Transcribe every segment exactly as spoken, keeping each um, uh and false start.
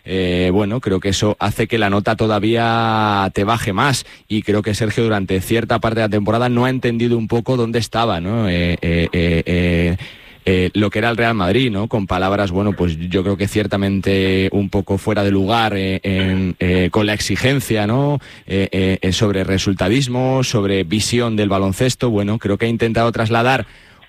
eh, bueno, creo que eso hace que la nota todavía te baje más, y creo que Sergio durante cierta parte de la temporada no ha entendido un poco dónde estaba, ¿no? Eh, eh, eh, eh, Eh, lo que era el Real Madrid, ¿no? Con palabras, bueno, pues yo creo que ciertamente un poco fuera de lugar, eh, en, eh, con la exigencia, ¿no? Eh, eh, sobre resultadismo, sobre visión del baloncesto. Bueno, creo que ha intentado trasladar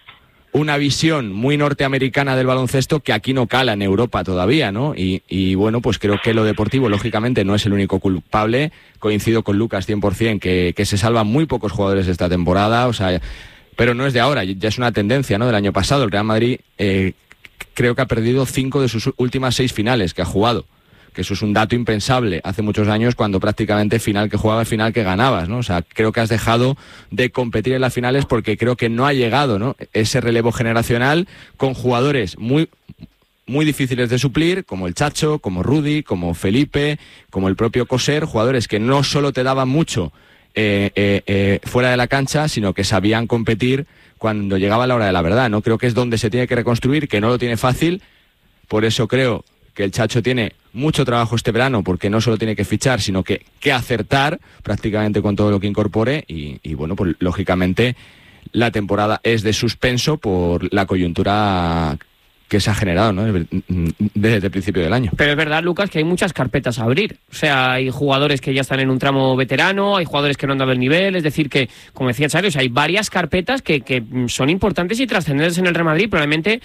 una visión muy norteamericana del baloncesto que aquí no cala en Europa todavía, ¿no? Y, y bueno, pues creo que lo deportivo, lógicamente, no es el único culpable. Coincido con Lucas cien por ciento que, que se salvan muy pocos jugadores esta temporada, o sea... Pero no es de ahora, ya es una tendencia, ¿no? Del año pasado. El Real Madrid eh, creo que ha perdido cinco de sus últimas seis finales que ha jugado. Que eso es un dato impensable hace muchos años, cuando prácticamente final que jugabas, final que ganabas, ¿no? O sea, creo que has dejado de competir en las finales porque creo que no ha llegado, ¿no? Ese relevo generacional con jugadores muy... muy difíciles de suplir, como el Chacho, como Rudy, como Felipe, como el propio Coser, jugadores que no solo te daban mucho Eh, eh, eh, fuera de la cancha, sino que sabían competir cuando llegaba la hora de la verdad, ¿no? Creo que es donde se tiene que reconstruir, que no lo tiene fácil. Por eso creo que el Chacho tiene mucho trabajo este verano, porque no solo tiene que fichar, sino que, que acertar prácticamente con todo lo que incorpore, y, y bueno, pues lógicamente la temporada es de suspenso por la coyuntura que se ha generado, ¿no? Desde el principio del año. Pero es verdad, Lucas, que hay muchas carpetas a abrir. O sea, hay jugadores que ya están en un tramo veterano, hay jugadores que no han dado el nivel, es decir que, como decía Xavi, o sea, hay varias carpetas que, que son importantes y trascendentes en el Real Madrid. Probablemente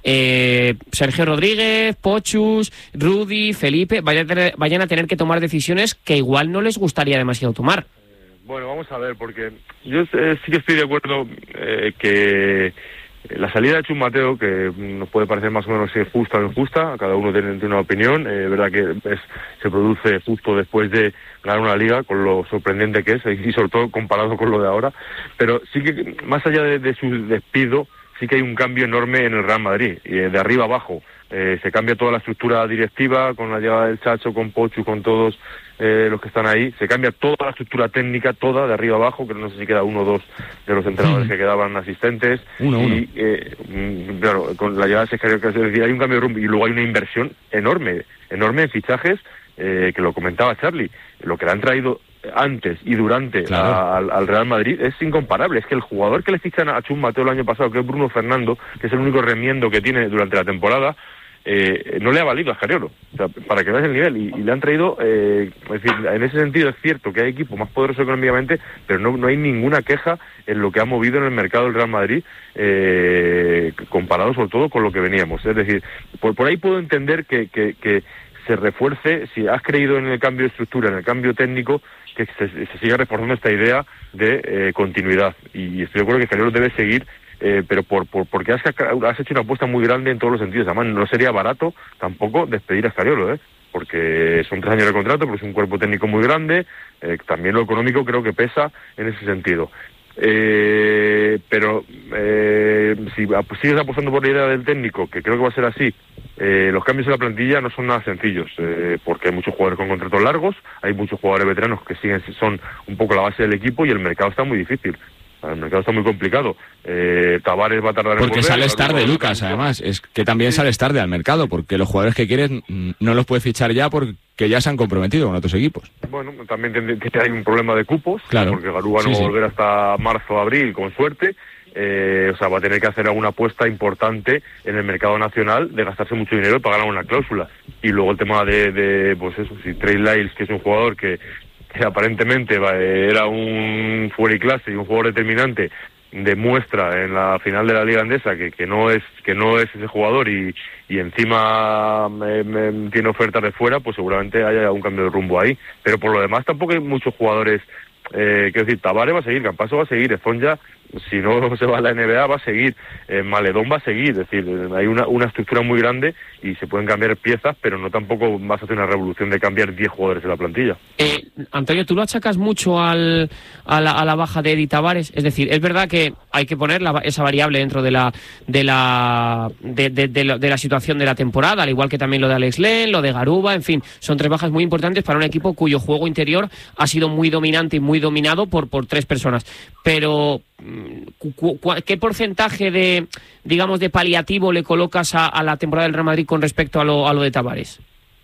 eh, Sergio Rodríguez, Pochus, Rudy, Felipe vayan a, tener, vayan a tener que tomar decisiones que igual no les gustaría demasiado tomar. Bueno, vamos a ver, porque yo eh, sí que estoy de acuerdo eh, que la salida de Chus Mateo, que nos puede parecer más o menos justa o injusta, cada uno tiene, tiene una opinión, es eh, verdad que es, se produce justo después de ganar una liga, con lo sorprendente que es, y sobre todo comparado con lo de ahora, pero sí que más allá de, de su despido, sí que hay un cambio enorme en el Real Madrid, y de arriba abajo. Eh, se cambia toda la estructura directiva, con la llegada del Chacho, con Pochu, con todos eh, los que están ahí, se cambia toda la estructura técnica, toda, de arriba abajo, que no sé si queda uno o dos de los entrenadores que quedaban asistentes, uno, y uno. Eh, claro, con la llegada de Sergio, es decir, hay un cambio de rumbo, y luego hay una inversión enorme, enorme en fichajes, eh, que lo comentaba Charlie, lo que le han traído antes y durante claro. a, al, al Real Madrid es incomparable. Es que el jugador que le fichan a Chus Mateo el año pasado, que es Bruno Fernando, que es el único remiendo que tiene durante la temporada, eh, no le ha valido a Scariolo, o sea, para que veas el nivel, y, y le han traído, eh, es decir, en ese sentido es cierto que hay equipos más poderosos económicamente, pero no, no hay ninguna queja en lo que ha movido en el mercado del Real Madrid, eh, comparado sobre todo con lo que veníamos. Es decir, por, por ahí puedo entender que, que, que se refuerce, si has creído en el cambio de estructura, en el cambio técnico, que se, se siga reforzando esta idea de eh, continuidad. Y estoy de acuerdo que Scariolo debe seguir, eh, pero por, por porque has, has hecho una apuesta muy grande en todos los sentidos. Además, no sería barato tampoco despedir a Scariolo, ¿eh? Porque son tres años de contrato, porque es un cuerpo técnico muy grande, eh, también lo económico creo que pesa en ese sentido. Eh, pero eh, si sigues apostando por la idea del técnico, que creo que va a ser así, eh, los cambios en la plantilla no son nada sencillos, eh, porque hay muchos jugadores con contratos largos, hay muchos jugadores veteranos que siguen son un poco la base del equipo, y el mercado está muy difícil. El mercado está muy complicado. Eh, Tavares va a tardar en Porque volver, sales tarde, Lucas, además. Es que también sí. sales tarde al mercado, porque los jugadores que quieres no los puedes fichar ya porque ya se han comprometido con otros equipos. Bueno, también que hay un problema de cupos, claro. porque Garuba no sí, va a sí. volver hasta marzo, abril, con suerte. Eh, o sea, va a tener que hacer alguna apuesta importante en el mercado nacional de gastarse mucho dinero y pagar una cláusula. Y luego el tema de, de pues eso, si Trey Lyles, que es un jugador que, que aparentemente va, era un fuera y clase y un jugador determinante, demuestra en la final de la Liga Andesa que, que no es que no es ese jugador, y, y encima me, me, tiene ofertas de fuera, pues seguramente haya un cambio de rumbo ahí. Pero por lo demás tampoco hay muchos jugadores, eh, quiero decir, Tavares va a seguir, Campaso va a seguir, Ezonja, si no se va a la N B A, va a seguir, eh, Maledón va a seguir, es decir, hay una, una estructura muy grande y se pueden cambiar piezas, pero no tampoco vas a hacer una revolución de cambiar diez jugadores en la plantilla. Eh, Antonio, ¿tú lo achacas mucho al, a, la, a la baja de Eddie Tavares? Es decir, es verdad que hay que poner la, esa variable dentro de la de la de, de, de, la, de la situación de la temporada, al igual que también lo de Alex Len, lo de Garuba, en fin, son tres bajas muy importantes para un equipo cuyo juego interior ha sido muy dominante y muy dominado por, por tres personas. Pero ¿qué porcentaje de, digamos, de paliativo le colocas a, a la temporada del Real Madrid con respecto a lo, a lo de Tavares?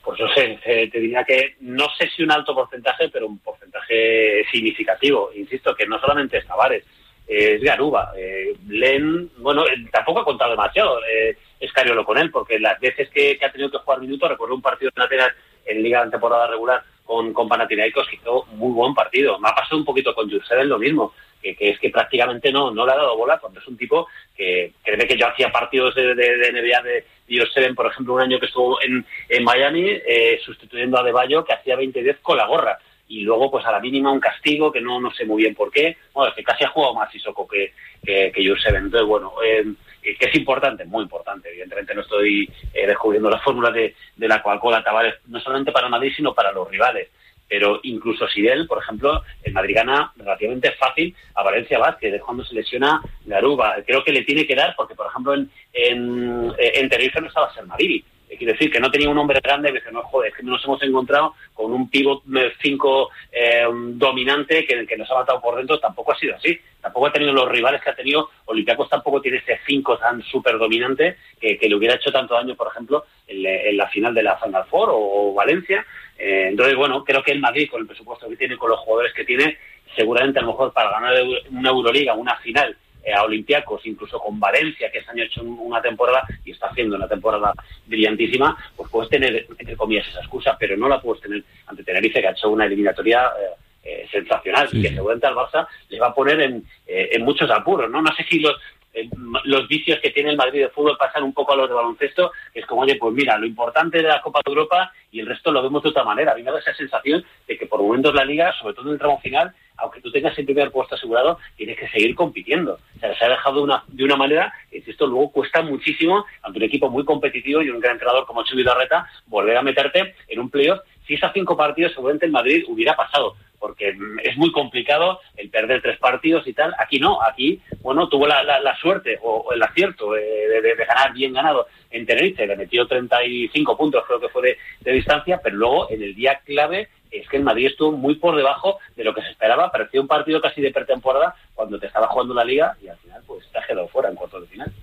Pues no sé, eh, te diría que no sé si un alto porcentaje, pero un porcentaje significativo. Insisto, que no solamente es Tavares, eh, es Garuba. Eh, Len, bueno, eh, tampoco ha contado demasiado eh, Escariolo con él, porque las veces que, que ha tenido que jugar minutos, recuerdo un partido en Atenas en Liga de temporada regular con, con Panathinaikos, que hizo muy buen partido. Me ha pasado un poquito con Jurseven lo mismo, que, que es que prácticamente no, no le ha dado bola, cuando es un tipo que cree que yo hacía partidos de, de, de N B A de Jurseven, por ejemplo, un año que estuvo en, en Miami, eh, sustituyendo a Adebayo, que hacía veinte diez con la gorra. Y luego, pues a la mínima, un castigo, que no no sé muy bien por qué. Bueno, es que casi ha jugado más Sissoko que, que, que Jurseven. Entonces, bueno, eh, que es importante, muy importante. Evidentemente no estoy eh, descubriendo la fórmula de, de la Coca-Cola Tavares, no solamente para Madrid, sino para los rivales. Pero incluso si él, por ejemplo, el Madrid gana relativamente fácil a Valencia Vázquez, es cuando se lesiona Garuba. Creo que le tiene que dar, porque, por ejemplo, en, en, en Tenerife no estaba Sermadini. Quiero decir que no tenía un hombre grande, que no, joder, que nos hemos encontrado con un pívot cinco eh, dominante que, que nos ha matado por dentro. Tampoco ha sido así, tampoco ha tenido los rivales que ha tenido. Olympiacos tampoco tiene ese cinco tan súper dominante que, que le hubiera hecho tanto daño, por ejemplo, en, en la final de la Final Four o, o Valencia. Eh, entonces, bueno, creo que el Madrid, con el presupuesto que tiene, con los jugadores que tiene, seguramente a lo mejor para ganar una Euroliga, una final, a Olympiacos, incluso con Valencia, que este año ha hecho una temporada y está haciendo una temporada brillantísima, pues puedes tener, entre comillas, esa excusa, pero no la puedes tener ante Tenerife, que ha hecho una eliminatoria eh, eh, sensacional, sí, y que seguramente al Barça le va a poner en, eh, en muchos apuros, ¿no? No sé si los eh, los vicios que tiene el Madrid de fútbol pasan un poco a los de baloncesto, que es como, oye, pues mira, lo importante de la Copa de Europa y el resto lo vemos de otra manera. A mí me da esa sensación de que por momentos la Liga, sobre todo en el tramo final, aunque tú tengas el primer puesto asegurado, tienes que seguir compitiendo. O sea, se ha dejado de una, de una manera que, insisto, luego cuesta muchísimo ante un equipo muy competitivo y un gran entrenador como Xavi Larreta volver a meterte en un playoff. Si es a cinco partidos, seguramente en Madrid hubiera pasado, porque es muy complicado el perder tres partidos y tal. Aquí no, aquí, bueno, tuvo la, la, la suerte o, o el acierto eh, de, de, de ganar bien ganado en Tenerife, le metió treinta y cinco puntos, creo que fue de, de distancia, pero luego en el día clave es que el Madrid estuvo muy por debajo de lo que se esperaba. Parecía un partido casi de pretemporada cuando te estaba jugando la Liga y al final pues te has quedado fuera en cuartos de final.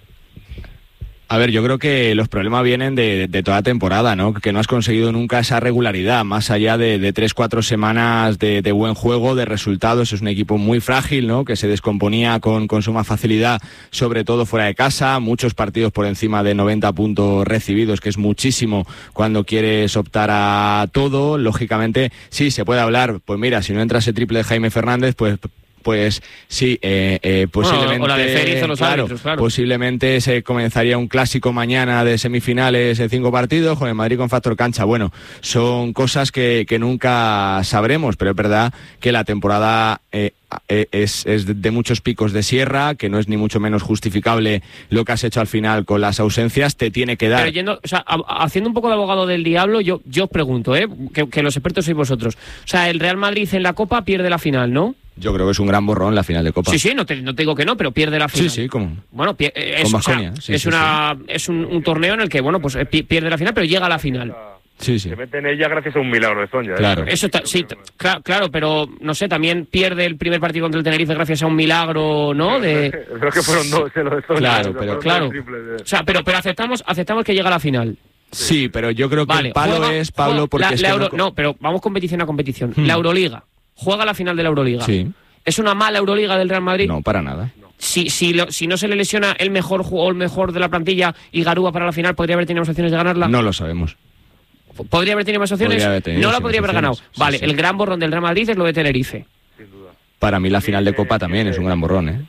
A ver, yo creo que los problemas vienen de, de toda temporada, ¿no? Que no has conseguido nunca esa regularidad, más allá de, de tres, cuatro semanas de, de buen juego, de resultados. Es un equipo muy frágil, ¿no? Que se descomponía con, con suma facilidad, sobre todo fuera de casa. Muchos partidos por encima de noventa puntos recibidos, que es muchísimo cuando quieres optar a todo. Lógicamente, sí, se puede hablar, pues mira, si no entra ese triple de Jaime Fernández, pues... Pues sí, eh, eh, posiblemente, bueno, o la de Félix o los claro, árbitros, claro. Posiblemente se comenzaría un clásico mañana de semifinales en cinco partidos con el Madrid con factor cancha. Bueno, son cosas que, que nunca sabremos, pero es verdad que la temporada eh, es, es de muchos picos de sierra, que no es ni mucho menos justificable lo que has hecho al final con las ausencias. Te tiene que dar. Pero yendo, o sea, a, haciendo un poco de abogado del diablo, yo, yo os pregunto, ¿eh? Que, que los expertos sois vosotros. O sea, el Real Madrid en la Copa pierde la final, ¿no? Yo creo que es un gran borrón la final de Copa. Sí, sí, no te, no te digo que no, pero pierde la final. Sí, sí, como. Bueno, es, con o sea, sí, es, sí, una, sí. es un, un torneo en el que, bueno, pues pierde la final, pero llega a la final. Sí, sí. Se mete en ella gracias a un milagro de Sonja. Claro. ¿eh? Eso está, sí, claro, claro, pero no sé, también pierde el primer partido contra el Tenerife gracias a un milagro, ¿no? De... Creo que fueron dos, eh, lo de Sonja. Claro, pero claro. Triples, O sea, pero, pero aceptamos, aceptamos que llega a la final. Sí, pero yo creo que Vale, el palo juega, es, Pablo, juega, porque la, es la que Euro, no... no, pero vamos competición a competición. Hmm. La Euroliga. Juega la final de la Euroliga. Sí. ¿Es una mala Euroliga del Real Madrid? No, para nada. Si, si, lo, si no se le lesiona el mejor jugador, el mejor de la plantilla y Garúa para la final, ¿podría haber tenido más opciones de ganarla? No lo sabemos. ¿Podría haber tenido más opciones? Haber tenido, no la sí, podría haber ganado. sí, Vale, sí. El gran borrón del Real Madrid es lo de Tenerife. Sin duda. Para mí la final de Copa también es un gran borrón, ¿eh?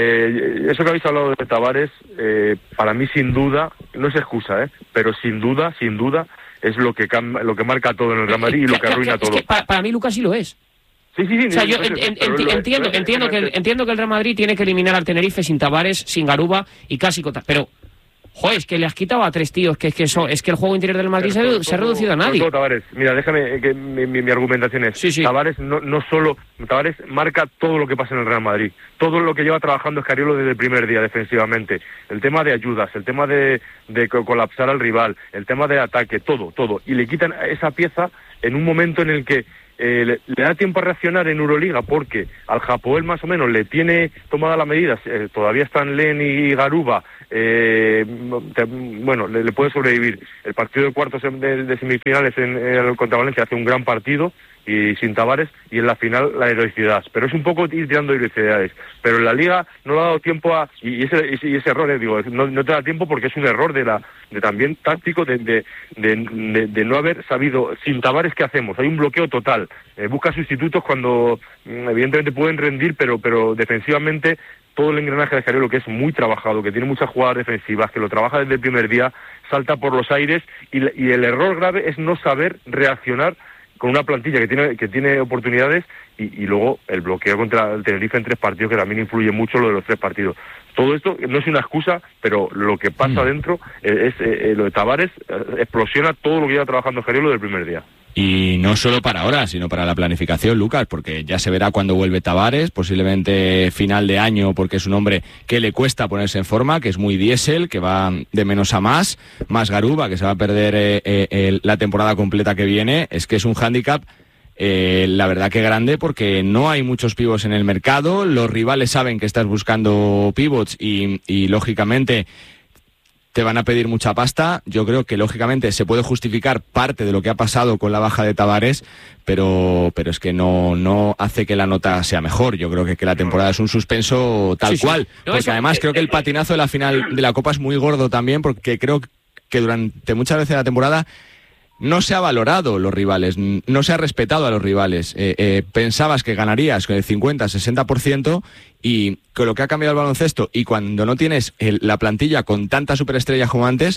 Eh, eso que habéis hablado de Tavares, eh, para mí sin duda, no es excusa, ¿eh? Pero sin duda, sin duda, es lo que cam- lo que marca todo en el Real Madrid y lo que arruina es todo. que para, para mí Lucas sí lo es. Sí, sí, sí. O sea, no, yo no sé, en- en- pero enti- lo- entiendo, pero- entiendo, que el, entiendo que el Real Madrid tiene que eliminar al Tenerife sin Tavares, sin Garuba y casi Cota. Pero, joder, es que le has quitado a tres tíos, que es que, eso, es que el juego interior del Madrid se, ha- Pero se ha todo- reducido a nadie. todo Tavares, mira, déjame que mi, mi, mi argumentación es, Sí, sí. Tavares no, no solo, Tavares marca todo lo que pasa en el Real Madrid, todo lo que lleva trabajando Escariolo desde el primer día defensivamente, el tema de ayudas, el tema de, de co- colapsar al rival, el tema de ataque, todo, todo, y le quitan esa pieza en un momento en el que eh, le, le da tiempo a reaccionar en Euroliga, porque al Hapoel más o menos le tiene tomada la medida, eh, todavía están Len y Garuba, eh, te, bueno, le, le puede sobrevivir. El partido de cuartos de, de semifinales en, en, contra Valencia hace un gran partido, y sin Tavares, y en la final la heroicidad, pero es un poco ir tirando heroicidades, pero en la Liga no le ha dado tiempo a, y ese, y ese error, eh, digo, no, no te da tiempo porque es un error de la de también táctico de de, de, de, de no haber sabido, sin Tavares, ¿qué hacemos? Hay un bloqueo total, eh, busca sustitutos cuando evidentemente pueden rendir, pero pero defensivamente todo el engranaje de Scariolo, que es muy trabajado, que tiene muchas jugadas defensivas, que lo trabaja desde el primer día, salta por los aires, y, y el error grave es no saber reaccionar con una plantilla que tiene que tiene oportunidades, y, y luego el bloqueo contra el Tenerife en tres partidos, que también influye mucho lo de los tres partidos. Todo esto no es una excusa, pero lo que pasa mm. dentro es, es eh, lo de Tavares, eh, explosiona todo lo que lleva trabajando Scariolo del primer día. Y no solo para ahora, sino para la planificación, Lucas, porque ya se verá cuando vuelve Tavares, posiblemente final de año, porque es un hombre que le cuesta ponerse en forma, que es muy diésel, que va de menos a más, más Garuba, que se va a perder eh, eh, la temporada completa que viene. Es que es un hándicap, eh, la verdad que grande, porque no hay muchos pivots en el mercado, los rivales saben que estás buscando pivots y, y lógicamente te van a pedir mucha pasta. Yo creo que lógicamente se puede justificar parte de lo que ha pasado con la baja de Tavares, pero pero es que no no hace que la nota sea mejor. Yo creo que, que la temporada es un suspenso tal sí, sí. cual, no, porque eso, además creo que el patinazo de la final de la Copa es muy gordo también, porque creo que durante muchas veces de la temporada no se ha valorado los rivales, no se ha respetado a los rivales. Eh, eh, pensabas que ganarías con el cincuenta, sesenta por ciento, y con lo que ha cambiado el baloncesto, y cuando no tienes el, la plantilla con tantas superestrellas como antes,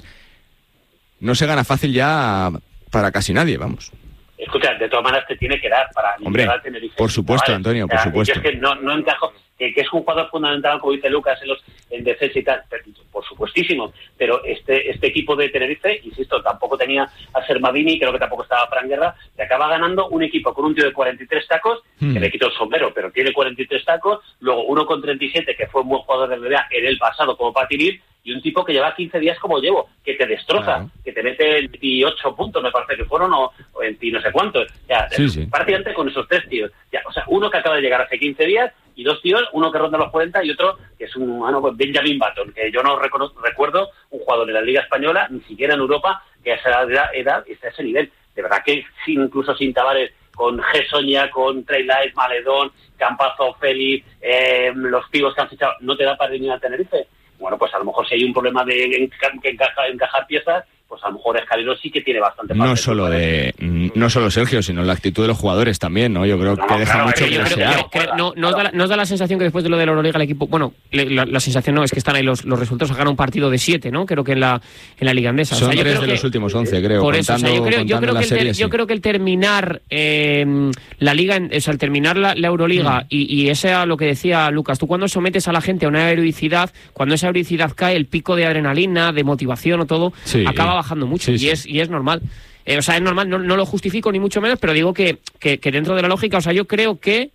no se gana fácil ya para casi nadie, vamos. Escucha, de todas maneras te tiene que dar para... Hombre, por supuesto, ¿vale? Antonio, por supuesto. Yo es que no, no encajo... Que, que es un jugador fundamental, como dice Lucas, en, los, en defensa y tal, por supuestísimo, pero este este equipo de Tenerife, insisto, tampoco tenía a Sermadini, creo que tampoco estaba Fran Guerra, le acaba ganando un equipo con un tío de cuarenta y tres tacos, hmm. que le quitó el sombrero, pero tiene cuarenta y tres tacos, luego uno con treinta y siete, que fue un buen jugador de N B A en el pasado como Patinir, y un tipo que lleva quince días como llevo, que te destroza, claro. que te mete veintiocho puntos, me parece que fueron, o, o veinte no sé cuántos, ya, sí, sí. prácticamente con esos tres tíos, ya, o sea, uno que acaba de llegar hace quince días, y dos tíos, uno que ronda los cuarenta y otro que es un bueno, Benjamin Button, que yo no recono- recuerdo un jugador de la Liga Española, ni siquiera en Europa, que a esa edad, edad está a ese nivel. De verdad que sin, incluso sin Tavares, con Gessoña, con Trey Light, Maledón, Campazo, Félix, eh, los pibos que han fichado, ¿no te da para venir al Tenerife? Bueno, pues a lo mejor si hay un problema de enca- que encaja, encajar piezas, pues a lo mejor Scariolo sí que tiene bastante parte. No solo de, no solo Sergio, sino la actitud de los jugadores también, ¿no? Yo creo no, que deja claro, mucho que desear. No, no, da, nos da la sensación que después de lo de la Euroliga el equipo, bueno, la, la sensación no, es que están ahí los, los resultados, sacaron un partido de siete, ¿no? Creo que en la en la Liga Andesa. Son o sea, tres de que, los últimos once, creo. Por eso, contando, o sea, yo creo, yo creo que el ter, sí. yo creo que el terminar eh, la Liga, o sea, el terminar la, la Euroliga mm. y, y ese a lo que decía Lucas, tú cuando sometes a la gente a una heroicidad, cuando esa heroicidad cae, el pico de adrenalina, de motivación o todo, sí, acaba bajando mucho, sí, y, sí. Es, y es normal. Eh, o sea, es normal, no, no lo justifico ni mucho menos, pero digo que, que, que dentro de la lógica, o sea, yo creo que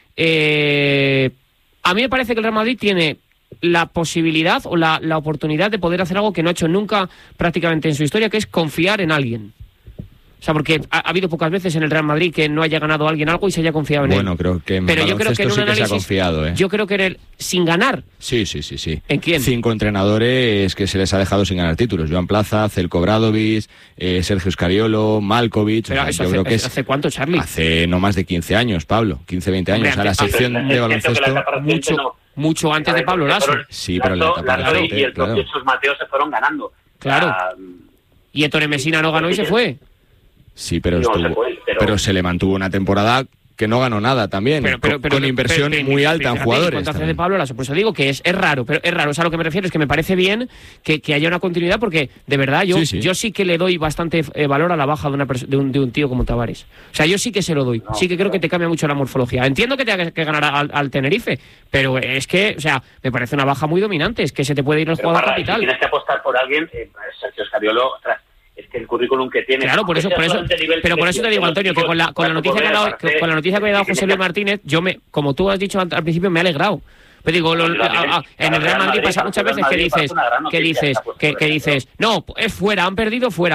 eh, a mí me parece que el Real Madrid tiene la posibilidad o la, la oportunidad de poder hacer algo que no ha hecho nunca prácticamente en su historia, que es confiar en alguien. O sea, porque ha, ha habido pocas veces en el Real Madrid que no haya ganado alguien algo y se haya confiado en bueno, él. Bueno, creo que en Pero yo creo que en un sí análisis, que se ha confiado, ¿eh? Yo creo que en el, sin ganar. Sí, sí, sí, sí. ¿En quién? Cinco entrenadores que se les ha dejado sin ganar títulos. Joan Plaza, Zelko Obradovic, eh, Sergio Scariolo, Malkovich. Pero o sea, eso yo hace, creo que es, ¿hace cuánto, Charlie? Hace no más de quince años, Pablo. quince, veinte años. Hombre, o sea, la sección antes, de baloncesto... Mucho, no. mucho antes de Pablo Lasso. Sí, pero la etapa Lasso y el propio Chus Mateo se fueron ganando. Claro. Uh, y Ettore Messina no ganó y se fue. Sí, pero, no, estuvo, se fue, pero... pero se le mantuvo una temporada que no ganó nada también, pero, pero, pero, con inversión pero, pero, muy alta en jugadores. ¿Cuánto hace de Pablo Lasso? Por eso digo que es, es raro, pero es raro. O sea, a lo que me refiero es que me parece bien que, que haya una continuidad, porque de verdad yo sí, sí. yo sí que le doy bastante eh, valor a la baja de, una de, un, de un tío como Tavares. O sea, yo sí que se lo doy. No, sí que creo que te cambia mucho la morfología. Entiendo que tenga que, que ganar al, al Tenerife, pero es que, o sea, me parece una baja muy dominante. Es que se te puede ir el jugador para, capital. Si tienes que apostar por alguien, eh, Sergio Scariolo, ostras, es que el currículum que tiene. Claro, por eso, por eso, pero por eso te digo, Antonio, que con la, con la noticia que ha dado, con la noticia que ha dado José Luis Martínez, yo me, como tú has dicho al, al principio, me he alegrado. Pero digo, lo, a, a, en el Real Madrid pasa muchas veces que dices, que dices, que, que dices, no, es fuera, han perdido fuera.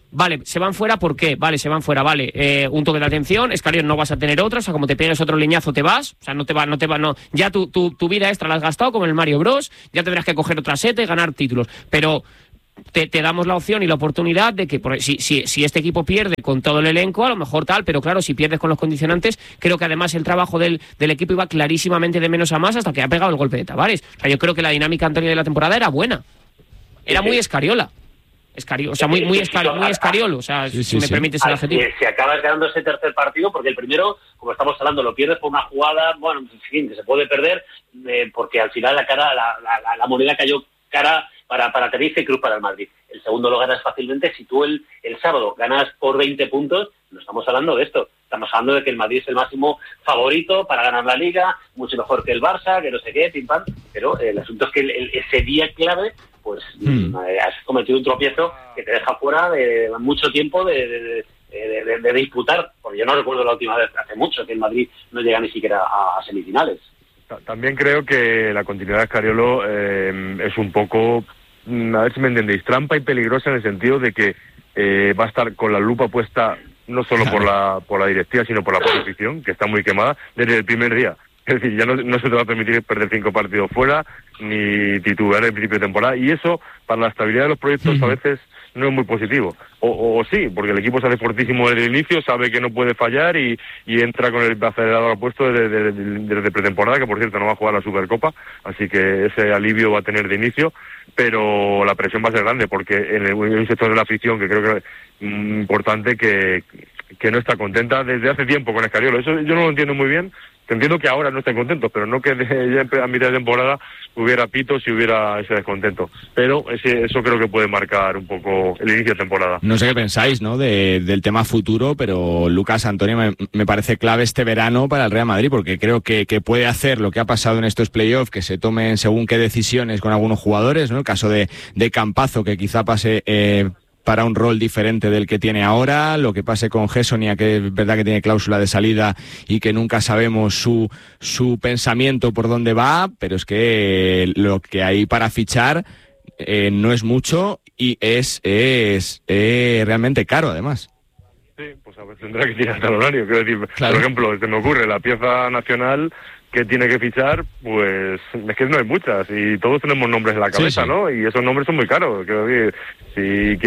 Vale, se van fuera, ¿por qué? Vale, se van fuera, vale. Eh, un toque de atención, Escariolo no vas a tener otra, o sea, como te pegues otro leñazo te vas, o sea, no te va, no te va, no. Ya tu, tu, tu vida extra la has gastado como en el Mario Bros, ya tendrás que coger otra seta y ganar títulos. Pero te, te damos la opción y la oportunidad de que por, si, si, si este equipo pierde con todo el elenco, a lo mejor tal, pero claro, si pierdes con los condicionantes, creo que además el trabajo del, del equipo iba clarísimamente de menos a más hasta que ha pegado el golpe de Tavares. O sea, yo creo que la dinámica anterior de la temporada era buena. Era muy Escariola. Escario, o sea, muy, muy, escar, muy Escariolo, o sea, sí, sí, si me sí. permites el adjetivo. Si, si acabas ganando ese tercer partido, porque el primero, como estamos hablando, lo pierdes por una jugada, bueno, en fin, que se puede perder, eh, porque al final la cara, la, la, la moneda cayó cara para, para Tenerife y cruz para el Madrid. El segundo lo ganas fácilmente. Si tú el, el sábado ganas por veinte puntos, no estamos hablando de esto. Estamos hablando de que el Madrid es el máximo favorito para ganar la Liga, mucho mejor que el Barça, que no sé qué, pim pam. Pero eh, el asunto es que el, el, ese día clave, pues hmm. eh, has cometido un tropiezo que te deja fuera de mucho tiempo de, de, de, de, de, de disputar. Porque yo no recuerdo la última vez, hace mucho, que el Madrid no llega ni siquiera a, a semifinales. También creo que la continuidad de Escariolo eh, es un poco, a ver si me entendéis, trampa y peligrosa en el sentido de que eh, va a estar con la lupa puesta no solo por la por la directiva, sino por la posición, que está muy quemada desde el primer día. Es decir, ya no, no se te va a permitir perder cinco partidos fuera, ni titubear el principio de temporada, y eso, para la estabilidad de los proyectos, a veces no es muy positivo. O, o, o sí, porque el equipo sale fortísimo desde el inicio, sabe que no puede fallar y, y entra con el acelerador puesto desde, desde, desde pretemporada, que por cierto no va a jugar la Supercopa, así que ese alivio va a tener de inicio, pero la presión va a ser grande, porque en, el, en un sector de la afición que creo que es mm, importante, que, que no está contenta desde hace tiempo con Escariolo. Eso yo no lo entiendo muy bien. Entiendo que ahora no estén contentos, pero no que ya a mitad de temporada hubiera pitos y hubiera ese descontento. Pero ese, eso creo que puede marcar un poco el inicio de temporada. No sé qué pensáis, ¿no?, de, del tema futuro, pero Lucas, Antonio, me, me parece clave este verano para el Real Madrid, porque creo que, que puede hacer lo que ha pasado en estos playoffs, que se tomen según qué decisiones con algunos jugadores, ¿no? El caso de, de Campazo, que quizá pase Eh, para un rol diferente del que tiene ahora, lo que pase con Gessonia, que es verdad que tiene cláusula de salida y que nunca sabemos su su pensamiento por dónde va, pero es que lo que hay para fichar eh, no es mucho y es es eh, realmente caro, además. Sí, pues a ver, tendrá que tirar hasta el horario. Quiero decir, claro. Por ejemplo, se me ocurre la pieza nacional que tiene que fichar, pues es que no hay muchas y todos tenemos nombres en la cabeza, sí, sí. ¿no? Y esos nombres son muy caros. Quiero decir, si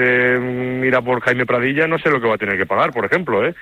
quiere ir a por Jaime Pradilla, no sé lo que va a tener que pagar, por ejemplo, ¿eh?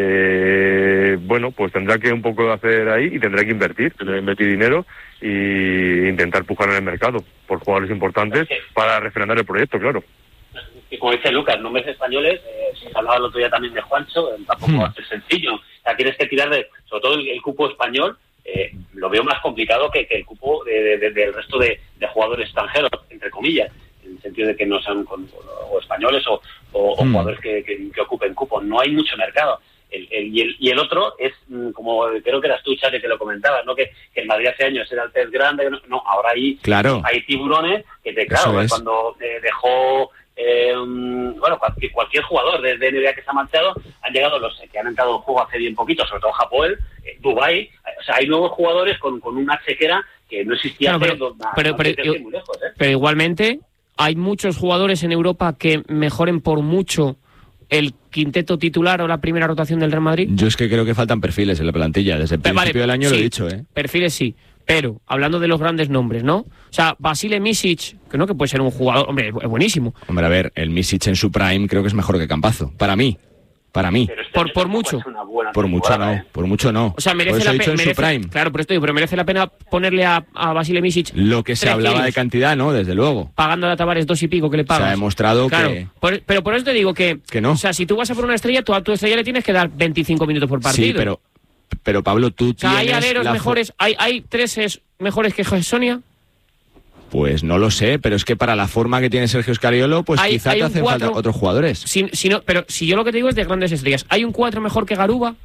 eh bueno, pues tendrá que un poco hacer ahí y tendrá que invertir, tendrá que invertir dinero e intentar pujar en el mercado por jugadores importantes para refrendar el proyecto, claro. Y como dice Lucas, nombres españoles, eh, se hablaba el otro día también de Juancho, eh, tampoco va a ser sencillo. O sea, tienes que tirar de, sobre todo el, el cupo español, eh, lo veo más complicado que, que el cupo de, de, de, del resto de, de jugadores extranjeros, entre comillas, en el sentido de que no sean con, o españoles o, o, o mm. jugadores que, que, que ocupen cupo. No hay mucho mercado. El, el, y, el, y el otro es, como creo que eras tú, Charlie, que lo comentabas, ¿no? Que, que el Madrid hace años era el pez grande, no, no ahora hay, claro. hay tiburones que te, claro, es. cuando eh, dejó... Eh, bueno, cualquier, cualquier jugador de, de N B A que se ha marchado, han llegado los que han entrado en juego hace bien poquito, sobre todo Japón, eh, Dubái, o sea, hay nuevos jugadores con, con una chequera que no existía claro, hace pero, dos, pero, no, pero, no pero, muy lejos, ¿eh? Pero igualmente hay muchos jugadores en Europa que mejoren por mucho el quinteto titular o la primera rotación del Real Madrid. Yo es que creo que faltan perfiles en la plantilla, desde el pero, principio vale, del año sí, lo he dicho, ¿eh? Perfiles sí. Pero, hablando de los grandes nombres, ¿no? O sea, Vasile Misic, que no, que puede ser un jugador, hombre, es buenísimo. Hombre, a ver, el Misic en su prime creo que es mejor que Campazo. Para mí. Para mí. Este por por mucho. Por mucho no, ¿eh? Por mucho no. O sea, merece la pena. En su prime. Claro, por esto digo, pero merece la pena ponerle a, a Vasile Misic. Lo que se hablaba kilos, de cantidad, ¿no? Desde luego. Pagando a Tavares dos y pico que le pagas. Se ha demostrado claro, que. Por, pero por eso te digo que. Que no. O sea, si tú vas a por una estrella, tú a tu estrella le tienes que dar veinticinco minutos por partido. Sí, pero. Pero Pablo, tú o sea, tienes. ¿hay aleros mejores? ¿Hay, hay treses mejores que Gessonia? Pues no lo sé, pero es que para la forma que tiene Sergio Scariolo, pues hay, quizá hay te hacen cuatro, falta otros jugadores. Si, si no, pero si yo lo que te digo es de grandes estrellas. ¿Hay un cuatro mejor que Garuba?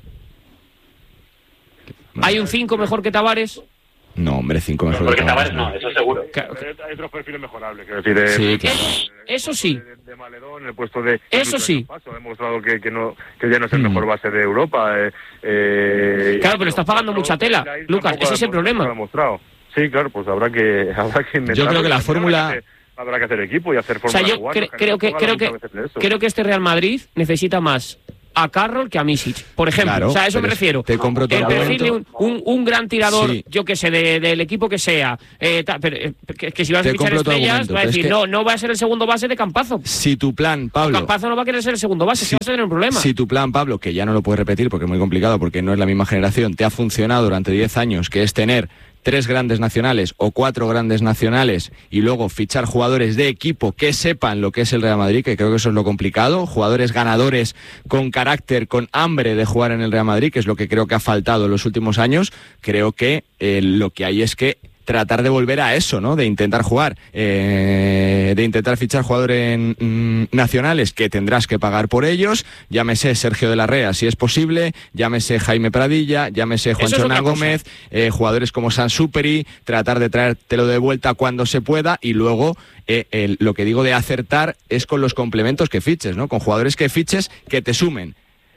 ¿Hay un cinco mejor que Tavares? No, hombre, cinco mejor porque que Tavares. No, eso seguro. Claro. Hay otros perfiles mejorables. Quiero decir, sí, claro. Eso sí. De, de Maledón, el puesto de. Eso sí. Paso, ha demostrado que, que, no, que ya no es el mejor base de Europa. Eh, eh, claro, pero estás pagando mucha tela, Lucas. Ese es el problema. Lo ha demostrado. Sí, claro, pues habrá que, habrá que inventar. Yo creo que la fórmula. Habrá que hacer equipo y hacer O sea, forma yo de jugar. cre- creo que creo que creo que este Real Madrid necesita más a Carroll que a Misic, por ejemplo. Claro, o sea, a eso me pero refiero. te compro todo el el perfil de un, argumento. un, un gran tirador, Sí. yo que sé, de- del equipo que sea, eh, ta- pero, eh, que, que si vas a Te fichar compro tu estrellas, argumento, va a pero es decir, que- no, no va a ser el segundo base de Campazo. Si tu plan, Pablo... Campazo no va a querer ser el segundo base, Si- si vas a tener un problema. Si tu plan, Pablo, que ya no lo puedes repetir porque es muy complicado, porque no es la misma generación, te ha funcionado durante diez años, que es tener tres grandes nacionales o cuatro grandes nacionales y luego fichar jugadores de equipo que sepan lo que es el Real Madrid, que creo que eso es lo complicado, jugadores ganadores con carácter, con hambre de jugar en el Real Madrid, que es lo que creo que ha faltado en los últimos años, creo que eh, lo que hay es que tratar de volver a eso, ¿no? De intentar jugar, eh, de intentar fichar jugadores mm, nacionales que tendrás que pagar por ellos, llámese Sergio de la Rea si es posible, llámese Jaime Pradilla, llámese Juan Eso es Chona otra cosa. Gómez, eh, jugadores como Sansuperi, tratar de traértelo de vuelta cuando se pueda y luego eh, el- lo que digo de acertar es con los complementos que fiches, ¿no? Con jugadores que fiches que te sumen.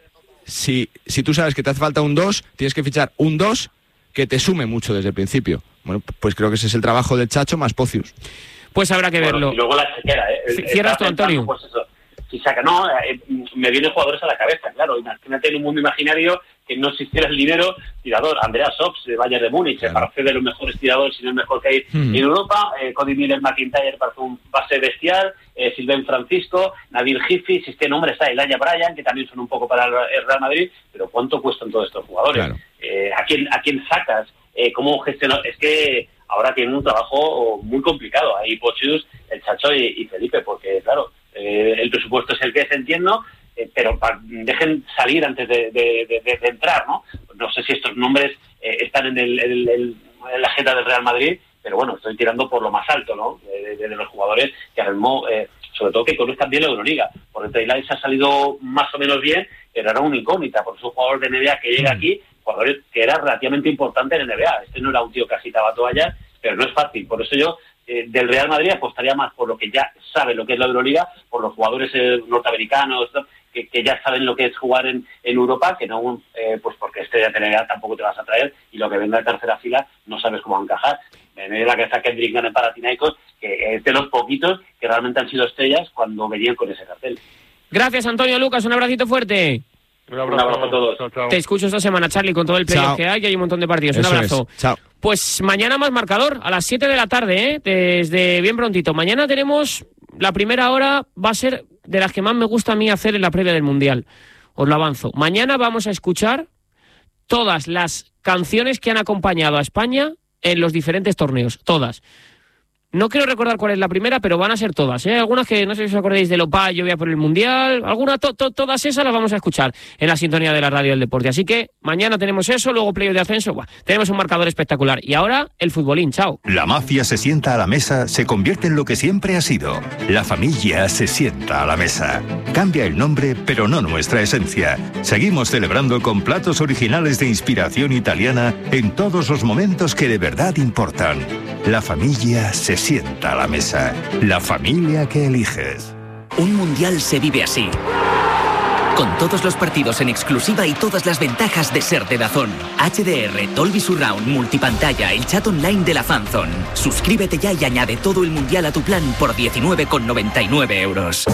Si, si tú sabes que te hace falta un dos, tienes que fichar un dos que te sume mucho desde el principio. Bueno, pues creo que ese es el trabajo del Chacho más Pocius. Pues habrá que Bueno, verlo. y luego la chequera, ¿eh? C- cierras tú, Estaba pensando, Antonio. Pues eso, si saca, no, eh, me vienen jugadores a la cabeza, claro. Imagínate en un mundo imaginario que no existiera el dinero, tirador, Andreas Ops de Bayern de Múnich, Claro. para hacer de los mejores tiradores, si no el mejor que hay Hmm. en Europa, eh, Cody Miller McIntyre para un base bestial, eh, Silven Francisco, Nabil Gifi, si este nombre está Elijah Bryan, que también son un poco para el Real Madrid, pero ¿cuánto cuestan todos estos jugadores? Claro. Eh, ¿a quién a quién sacas? Eh, ¿Cómo gestionar? Es que ahora tienen un trabajo muy complicado. Ahí Pochus, el Chacho y, y Felipe, porque claro, eh, el presupuesto es el que es, entiendo, eh, pero pa- dejen salir antes de, de, de, de- de entrar, ¿no? No sé si estos nombres eh, están en, el, el- el- en la agenda del Real Madrid, pero bueno, estoy tirando por lo más alto, ¿no? De, de- de los jugadores que ahora mismo, eh, sobre todo que conozcan bien la Euroliga. Por el Trailays ha salido más o menos bien, pero era una incógnita, por su jugador de N B A que llega aquí, jugador que era relativamente importante en N B A. Este no era un tío que agitaba toallas, pero no es fácil. Por eso yo eh, del Real Madrid apostaría más por lo que ya sabe lo que es la Euroliga, por los jugadores eh, norteamericanos ¿no? que, que ya saben lo que es jugar en, en Europa, que no, eh, pues porque este de N B A tampoco te vas a traer y lo que venga de tercera fila no sabes cómo encajar. Me viene la que está Kendrick Nunn en Panathinaikos, que es de los poquitos que realmente han sido estrellas cuando venían con ese cartel. Gracias, Antonio. Lucas, un abracito fuerte. Un Un abrazo a todos. Chao, chao. Te escucho esta semana, Charlie, con todo el playoff Chao. que hay, que hay un montón de partidos. Eso Un abrazo. es. Chao. Pues mañana más marcador, a las siete de la tarde, ¿eh? Desde bien prontito. Mañana tenemos, la primera hora va a ser de las que más me gusta a mí hacer en la previa del Mundial. Os lo avanzo. Mañana vamos a escuchar todas las canciones que han acompañado a España en los diferentes torneos. Todas. No quiero recordar cuál es la primera, pero van a ser todas, ¿eh? Algunas que no sé si os acordáis de Lopa, yo voy a por el Mundial. Algunas, to, to, todas esas las vamos a escuchar en la sintonía de la radio del deporte. Así que mañana tenemos eso, luego playoff de ascenso. Buah, tenemos un marcador espectacular. Y ahora el futbolín. Chao. La mafia se sienta a la mesa, se convierte en lo que siempre ha sido. La familia se sienta a la mesa. Cambia el nombre, pero no nuestra esencia. Seguimos celebrando con platos originales de inspiración italiana en todos los momentos que de verdad importan. La familia se sienta a la mesa. La familia que eliges. Un mundial se vive así. Con todos los partidos en exclusiva y todas las ventajas de ser de DAZN. H D R, Dolby Surround, multipantalla, el chat online de la Fanzone. Suscríbete ya y añade todo el mundial a tu plan por diecinueve con noventa y nueve euros.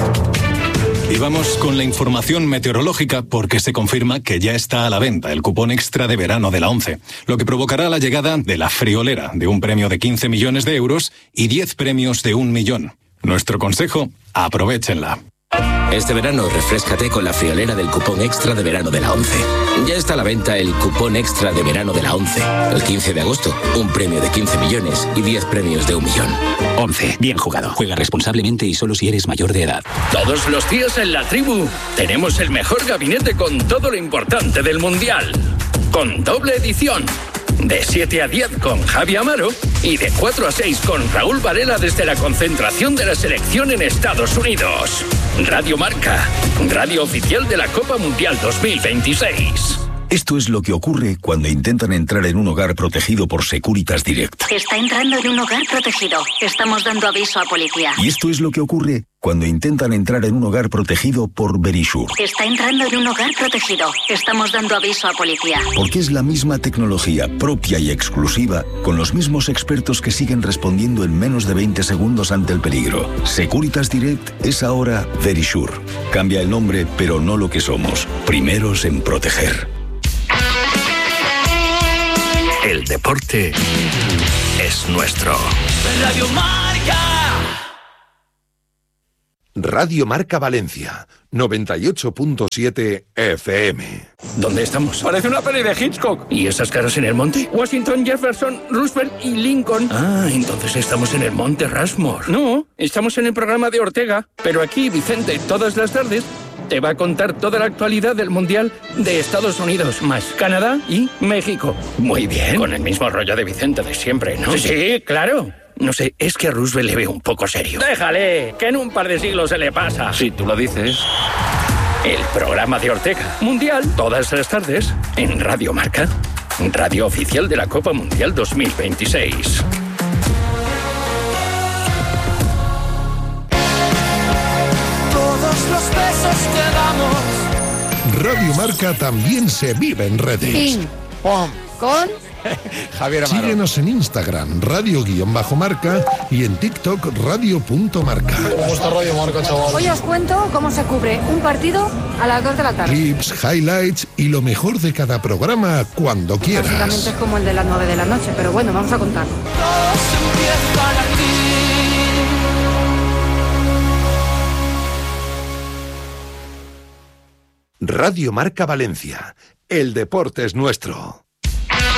Y vamos con la información meteorológica porque se confirma que ya está a la venta el cupón extra de verano de la ONCE, lo que provocará la llegada de la friolera de un premio de quince millones de euros y diez premios de un millón. Nuestro consejo, aprovéchenla. Este verano refréscate con la friolera del cupón extra de verano de la ONCE. Ya está a la venta el cupón extra de verano de la ONCE. El quince de agosto, un premio de quince millones y diez premios de un millón. ONCE, bien jugado. Juega responsablemente y solo si eres mayor de edad. Todos los días en la tribu tenemos el mejor gabinete con todo lo importante del Mundial. Con doble edición. De siete a diez con Javi Amaro y de cuatro a seis con Raúl Varela desde la concentración de la selección en Estados Unidos. Radio Marca, radio oficial de la Copa Mundial dos mil veintiséis. Esto es lo que ocurre cuando intentan entrar en un hogar protegido por Securitas Direct. Está entrando en un hogar protegido. Estamos dando aviso a policía. Y esto es lo que ocurre cuando intentan entrar en un hogar protegido por Verisure. Está entrando en un hogar protegido. Estamos dando aviso a policía. Porque es la misma tecnología propia y exclusiva, con los mismos expertos que siguen respondiendo en menos de veinte segundos ante el peligro. Securitas Direct es ahora Verisure. Cambia el nombre, pero no lo que somos. Primeros en proteger. El deporte es nuestro. Radio Marca. Radio Marca Valencia, noventa y ocho punto siete F M. ¿Dónde estamos? Parece una peli de Hitchcock. ¿Y esas caras en el monte? Washington, Jefferson, Roosevelt y Lincoln. Ah, entonces estamos en el monte Rushmore. No, estamos en el programa de Ortega. Pero aquí, Vicente, todas las tardes te va a contar toda la actualidad del Mundial de Estados Unidos, más Canadá y México. Muy bien. Con el mismo rollo de Vicente de siempre, ¿no? Sí, sí, claro. No sé, es que a Roosevelt le veo un poco serio. Déjale, que en un par de siglos se le pasa. Si tú lo dices. El programa de Ortega. Mundial, todas las tardes, en Radio Marca. Radio oficial de la Copa Mundial dos mil veintiséis. Todos los besos que damos. Radio Marca también se vive en redes. Ping, pom, con Javier Amaro. Síguenos en Instagram, radio-marca, y en TikTok, radio.marca. ¿Cómo está Radio Marca, chaval? Hoy os cuento cómo se cubre un partido a las dos de la tarde. Clips, highlights y lo mejor de cada programa cuando quieras. Básicamente es como el de las nueve de la noche, pero bueno, vamos a contarlo. Todos empiezan aquí. Radio Marca Valencia. El deporte es nuestro.